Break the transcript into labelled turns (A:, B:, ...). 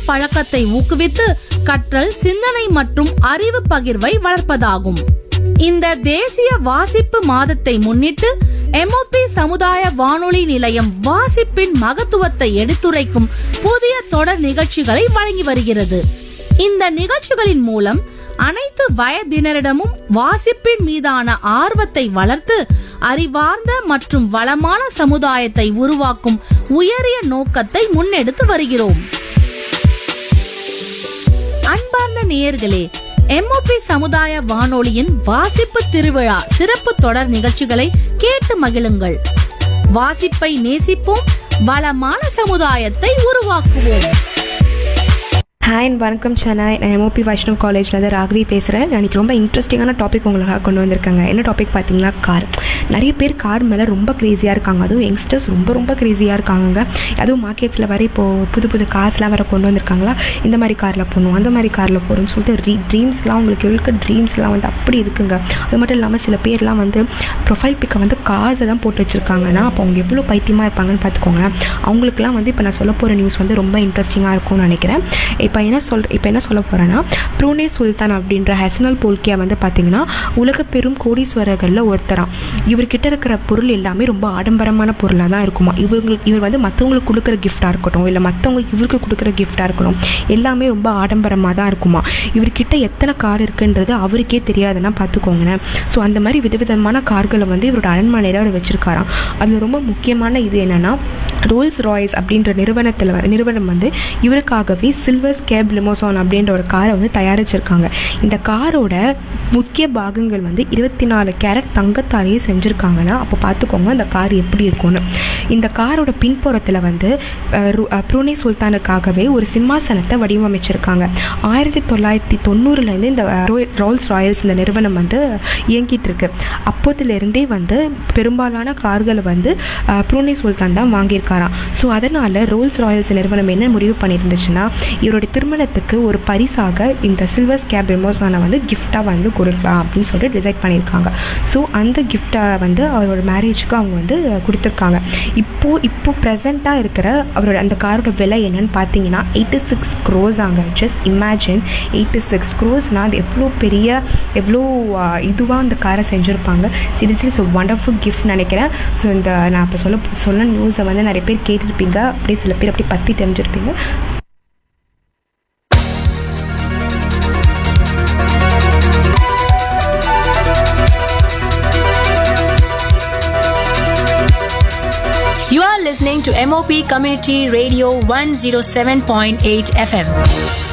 A: பழக்கத்தை ஊக்குவித்து கற்றல், சிந்தனை மற்றும் அறிவு பகிர்வை வளர்ப்பதாகும். இந்த தேசிய வாசிப்பு மாதத்தை முன்னிட்டு MOP சமுதாய வானொலி நிலையம் வாசிப்பின் மகத்துவத்தை எடுத்துரைக்கும் புதிய தொடர் நிகழ்ச்சிகளை வழங்கி வருகிறது. இந்த நிகழ்ச்சிகளின் மூலம் அனைத்து வயதினரிடமும் வாசிப்பின் மீதான ஆர்வத்தை வளர்த்து அறிவார்ந்த மற்றும் வளமான சமுதாயத்தை உருவாக்கும் உயரிய நோக்கத்தை முன்னெடுத்து வருகிறோம். அன்பார்ந்த நேயர்களே, MOP சமுதாய வானொலியின் வாசிப்பு திருவிழா சிறப்பு தொடர் நிகழ்ச்சிகளை கேட்டு மகிழுங்கள். வாசிப்பை நேசிப்போம், வளமான சமுதாயத்தை உருவாக்குவோம்.
B: ஹாய் அண்ட் வணக்கம் சென்னை. நான் MOP வைஷ்ணவ் காலேஜ்லேருந்து ராகவி பேசுகிறேன். எனக்கு ரொம்ப இன்ட்ரெஸ்டிங்கான டாபிக் உங்களுக்காக கொண்டு வந்திருக்காங்க. என்ன டாபிக் பார்த்தீங்கன்னா கார். நிறைய பேர் கார் மேலே ரொம்ப க்ரேஸியாக இருக்காங்க. அதுவும் யங்ஸ்டர்ஸ் ரொம்ப க்ரேஸியாக இருக்காங்க. அதுவும் மார்க்கெட்ஸில் வர இப்போது புது கார்ஸ்லாம் வர கொண்டு வந்திருக்காங்களா, இந்த மாதிரி காரில் போகணும், அந்த மாதிரி காரில் போகணும்னு சொல்லிட்டு ட்ரீம்ஸ்லாம் உங்களுக்கு இருக்க ட்ரீம்ஸ்லாம் வந்து அப்படி இருக்குங்க. அது மட்டும் இல்லாமல் சில பேர்லாம் வந்து ப்ரொஃபைல் பிக்கை வந்து காசை தான் போட்டு வச்சுருக்காங்கன்னா அப்போ அவங்க எவ்வளோ பைத்தியமாக இருப்பாங்கன்னு பார்த்துக்கோங்க. அவங்களுக்குலாம் வந்து இப்போ நான் சொல்ல போகிற நியூஸ் வந்து ரொம்ப இன்ட்ரெஸ்டிங்காக இருக்கும்னு நினைக்கிறேன். இப்போ என்ன சொல்ல போகிறேன்னா, ப்ரூனே சுல்தான் அப்படின்ற ஹசனல் போல்கியா வந்து பார்த்திங்கன்னா உலக பெரும் கோடீஸ்வரர்களில் ஒருத்தராம். இவர்கிட்ட இருக்கிற பொருள் எல்லாமே ரொம்ப ஆடம்பரமான பொருளாக தான் இருக்குமா. இவர் வந்து மற்றவங்களுக்கு கொடுக்குற கிஃப்டாக இருக்கட்டும், இல்லை மற்றவங்களுக்கு இவருக்கு கொடுக்குற கிஃப்டாக இருக்கணும், எல்லாமே ரொம்ப ஆடம்பரமாக தான் இருக்குமா. இவர்கிட்ட எத்தனை கார் இருக்குன்றது அவருக்கே தெரியாதுன்னா பார்த்துக்கோங்களேன். ஸோ அந்த மாதிரி விதவிதமான கார்களை வந்து இவரோட அரண்மனையில் அவர் வச்சுருக்காராம். அதில் ரொம்ப முக்கியமான இது என்னென்னா, ரோல்ஸ் ராய்ஸ் அப்படின்ற நிறுவனம் வந்து இவருக்காகவே சில்வர் ஸ்கேப் லிமோசான் அப்படின்ற ஒரு காரை வந்து தயாரிச்சிருக்காங்க. இந்த காரோட முக்கிய பாகங்கள் வந்து 24 கேரட் தங்கத்தாலேயே செஞ்சுருக்காங்கன்னா அப்போ பார்த்துக்கோங்க அந்த கார் எப்படி இருக்கும்னு. இந்த காரோட பின்புறத்தில் வந்து ப்ரூனே சுல்தானுக்காகவே ஒரு சிம்மாசனத்தை வடிவமைச்சிருக்காங்க. 1990 இந்த ரோல்ஸ் ராயல்ஸ் இந்த நிறுவனம் வந்து இயங்கிட்டு இருக்கு. அப்போதிலிருந்தே வந்து பெரும்பாலான கார்களை வந்து ப்ரூனே சுல்தான் தான் வாங்கியிருக்காராம். ஸோ அதனால் ரோல்ஸ் ராயல்ஸ் நிறுவனம் என்ன முடிவு பண்ணியிருந்துச்சுன்னா, இவருடைய திருமணத்துக்கு ஒரு பரிசாக இந்த சில்வர் ஸ்கேப் லிமோசானை வந்து கிஃப்டாக வந்து கொடுக்கலாம் அப்படின்னு சொல்லிட்டு டிசைட் பண்ணியிருக்காங்க. ஸோ அந்த கிஃப்டை வந்து அவரோட மேரேஜுக்கு அவங்க வந்து கொடுத்துருக்காங்க. இப்போ ப்ரெசண்ட்டாக இருக்கிற அவரோட அந்த காரோட விலை என்னன்னு பார்த்தீங்கன்னா 86 crores ஆங்க. Just imagine 86 crores. அது எவ்வளோ இதுவாக அந்த காரை செஞ்சுருப்பாங்க. சீரியஸ்லி ஸோ வண்டர்ஃபுல் கிஃப்ட் நினைக்கிறேன். ஸோ இந்த நான் இப்போ சொல்ல நியூஸை வந்து நிறைய பேர் கேட்டிருப்பீங்க, அப்படியே சில பேர் அப்படி பற்றி தெரிஞ்சிருப்பீங்க.
C: You are listening to MOP Community Radio 107.8 FM.